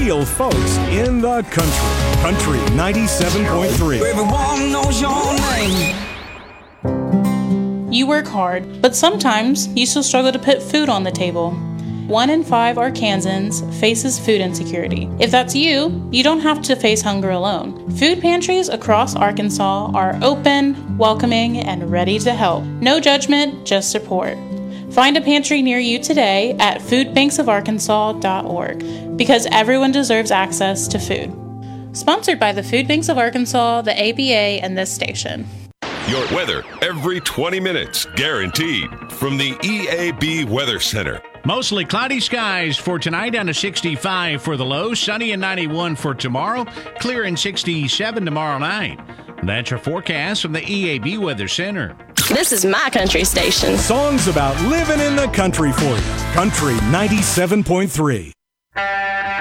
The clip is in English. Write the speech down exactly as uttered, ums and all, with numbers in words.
real folks in the country. Country ninety-seven point three. Everyone knows your name. You work hard, but sometimes you still struggle to put food on the table. One in five Arkansans faces food insecurity. If that's you, you don't have to face hunger alone. Food pantries across Arkansas are open, welcoming, and ready to help. No judgment, just support. Find a pantry near you today at food banks of arkansas dot org because everyone deserves access to food. Sponsored by the Food Banks of Arkansas, the A B A, and this station. Your weather every twenty minutes, guaranteed, from the E A B Weather Center. Mostly cloudy skies for tonight, down to sixty-five for the low, sunny and ninety-one for tomorrow, clear and sixty-seven tomorrow night. That's your forecast from the E A B Weather Center. This is my country station. Songs about living in the country for you. Country ninety-seven point three.